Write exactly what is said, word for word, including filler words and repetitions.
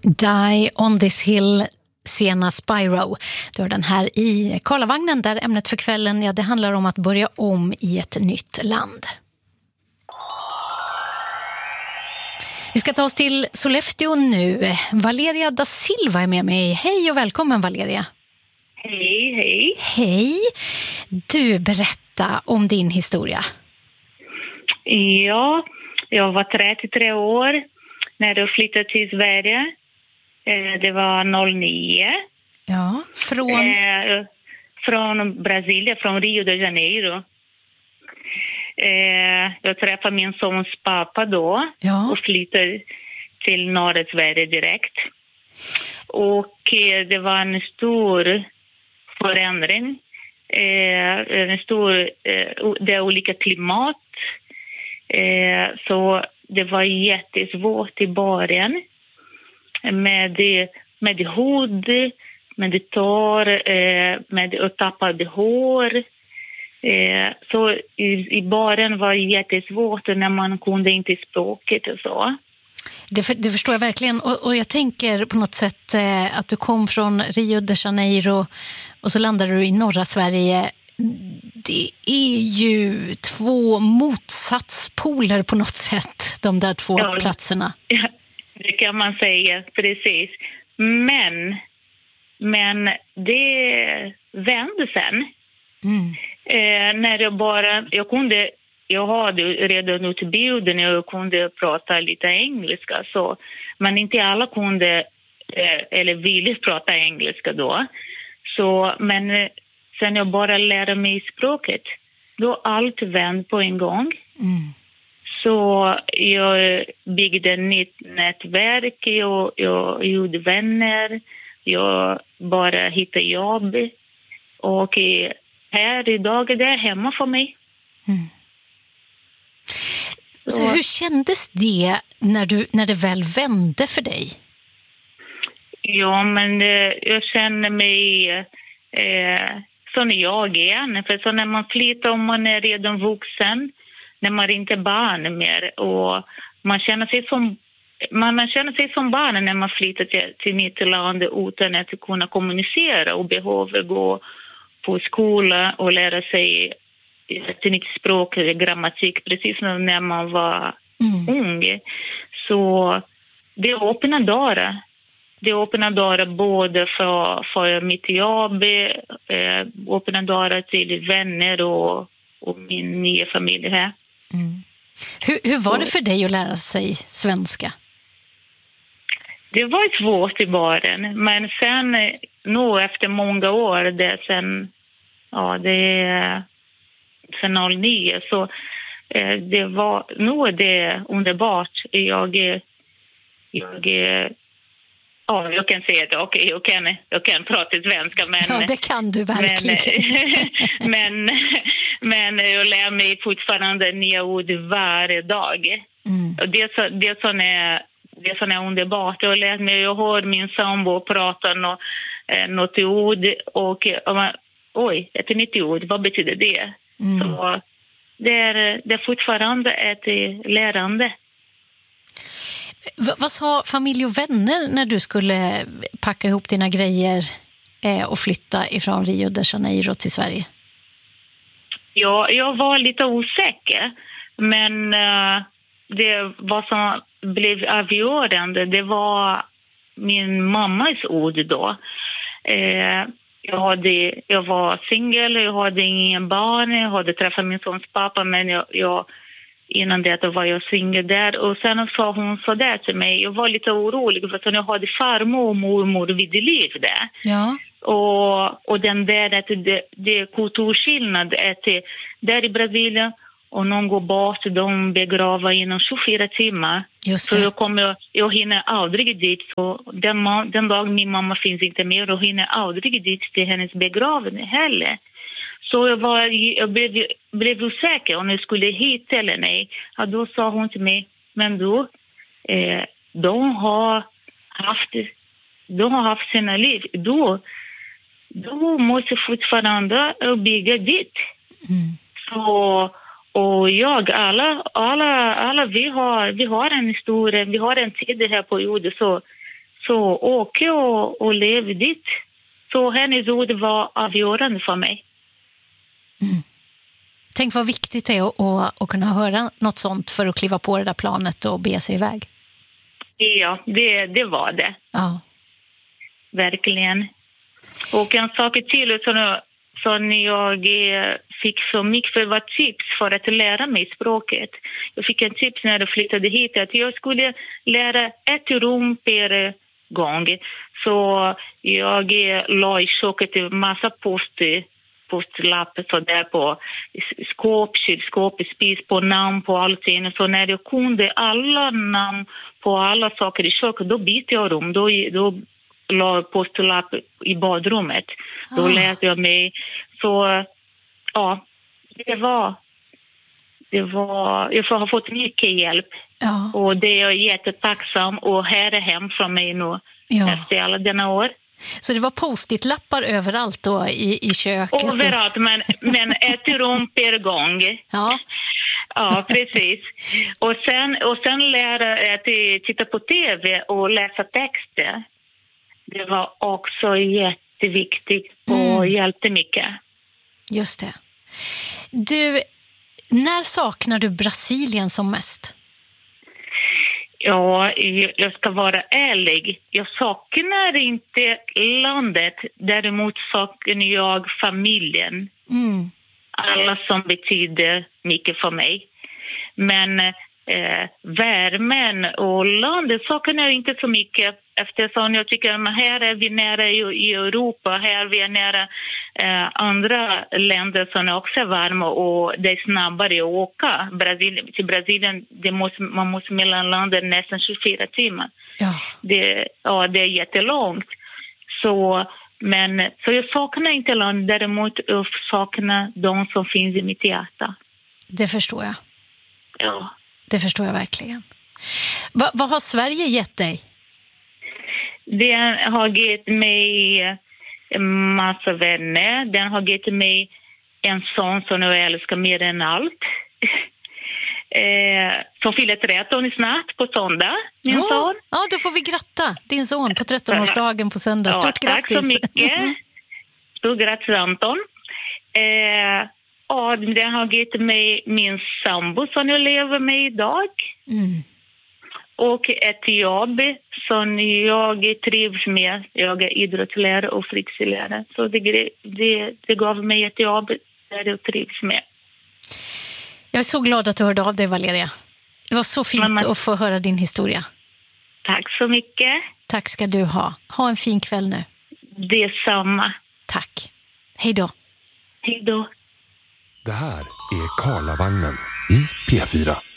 Die on this hill, Sienna Spyro. Du har den här i Karlavagnen där ämnet för kvällen, ja, det handlar om att börja om i ett nytt land. Vi ska ta oss till Sollefteå nu. Valeria da Silva är med mig. Hej och välkommen, Valeria. Hej, hej. Hej. Du, berätta om din historia. Ja, jag var trettiotre år när jag flyttade till Sverige. Det var noll nio. Ja, från? Eh, från Brasilien, från Rio de Janeiro. Eh, jag träffade min sons pappa då, ja, och flyttade till norra Sverige direkt. Och eh, det var en stor förändring. Eh, en stor, eh, det är olika klimat. Eh, så det var jättesvårt i början. Med, med hud, med tår, eh, med tappade hår. Eh, så i, i början var det jättesvårt när man kunde inte språket och så. Det, för, det förstår jag verkligen. Och, och jag tänker på något sätt eh, att du kom från Rio de Janeiro och så landade du i norra Sverige. Det är ju två motsatspoler på något sätt, de där två ja, platserna. Ja, det kan man säga, precis. Men, men det vände sen. Mm. Eh, när jag bara, jag kunde, jag hade redan utbildning och jag kunde prata lite engelska, så, men inte alla kunde eh, eller ville prata engelska då. Så, men eh, sen jag bara lärde mig språket, då allt vände på en gång. Mm. Så jag byggde ett nytt nätverk, jag, jag gjorde vänner, jag bara hittade jobb och här idag är det hemma för mig. Mm. Så. Så hur kändes det när, du, när det väl vände för dig? Ja, men eh, jag känner mig eh, som jag igen. För så när man flyttar och man är redan vuxen, när man inte är barn mer, och man känner sig som man känner sig som barn när man flyttar till, till nytt land utan att kunna kommunicera och behöver gå på skola och lära sig ett nytt språk, grammatik, precis som när man var mm. ung. Så det öppnar dörrar. Det öppnar dörrar både för, för mitt jobb, eh, öppnar dörrar till vänner och, och min nya familj här. Mm. Hur, hur var det för dig att lära sig svenska? Det var svårt i början, men sen nu efter många år, det sen, ja, det är sen noll nio, så eh, det var, nu är det underbart. Jag, jag, ja, jag kan säga att okej, okay, jag, kan, jag kan prata svenska, men... Ja, det kan du verkligen. Men, men, men jag lär mig fortfarande nya ord varje dag. Mm. Och det, så, det, så är, det så är underbart. Jag lär mig, jag hör min sambo prata no, eh, något ord och, och man, oj, ett nytt ord, vad betyder det? Mm. Så det är, det är fortfarande ett lärande. V- vad sa familj och vänner när du skulle packa ihop dina grejer eh, och flytta ifrån Rio de Janeiro till Sverige? Ja, jag var lite osäker, men uh, det vad som blev avgörande, det var min mammas ord då. Uh, jag, hade, jag var singel, jag hade ingen barn, jag hade träffat min sons pappa, men jag, jag innan det var jag singel där. Och sen sa hon så där till mig, jag var lite orolig för att jag hade farmor och mormor vid liv där. Ja. Och, och den där, att det, det är kulturskillnad, att där i Brasilien, och någon går bort, de begravar inom tjugofyra timmar. Så jag kommer, jag hinner aldrig dit. Så den, den dag min mamma finns inte mer, och hinner aldrig dit till hennes begravning heller. Så jag, var, jag blev, blev osäker om jag skulle hit eller nej. Och då sa hon till mig, men då, eh, de har haft, de har haft sina liv. Då, då måste fortfarande bygga dit. Mm. Så, och jag, alla, alla, alla vi, har, vi har en historia, vi har en tid här på jorden. Så, så så åker jag och, och lever dit. Så hennes ord var avgörande för mig. Mm. Tänk vad viktigt det är att, att, att kunna höra något sånt för att kliva på det där planet och be sig iväg. Ja, det, det var det. Ja. Verkligen. Och en sak till som, som jag fick så mycket för var tips för att lära mig språket. Jag fick en tips när jag flyttade hit att jag skulle lära ett rum per gång. Så jag la i köket en massa post, postlappar så där på skåp, kylskåp, spis, på namn på allting. Så när jag kunde alla namn på alla saker i köket, då bytte jag rum. Då, då la postlapp i badrummet. Då ah. lärde jag mig. Så ja, det var... Det var, jag har fått mycket hjälp. Ja. Och det är jag jättetacksam. Och här är hem från mig nu. Ja. Efter alla denna år. Så det var post-it-lappar överallt då i, i köket? Överallt, och... men, men ett rum per gång. Ja. Ja, precis. Och sen, och sen lära att titta på tv och läsa texter. Det var också jätteviktigt och mm. hjälpte mycket. Just det. Du, när saknar du Brasilien som mest? Ja, jag ska vara ärlig. Jag saknar inte landet. Däremot saknar jag familjen. Mm. Alla som betyder mycket för mig. Men eh, värmen och landet saknar jag inte så mycket. Eftersom jag tycker att här är vi nära i, i Europa. Här är vi nära eh, andra länder som är också varma. Och det är snabbare att åka. Brasilien, till Brasilien det måste, man måste mellanlanda nästan tjugofyra timmar. Ja. Det, ja, det är jättelångt. Så, men, så jag saknar inte landet. Däremot jag saknar de som finns i mitt hjärta. Det förstår jag. Ja. Det förstår jag verkligen. Va, vad har Sverige gett dig? Den har gett mig en massa vänner. Den har gett mig en son som jag älskar mer än allt. eh, som fyller tretton snart på söndag, min oh, son. Ja, då får vi gratta din son på trettonårsdagen på söndag. Stort ja, tack grattis. Tack så mycket. Stort grattis, Anton. Eh, ja, den har gett mig min sambo som jag lever med idag. Mm. Och ett jobb som jag trivs med. Jag är idrottslärare och fritidslärare. Så det, det, det gav mig ett jobb där jag trivs med. Jag är så glad att du hörde av dig, Valeria. Det var så fint Mamma. Att få höra din historia. Tack så mycket. Tack ska du ha. Ha en fin kväll nu. Detsamma. Tack. Hej då. Hej då. Det här är Karlavagnen i P fyra.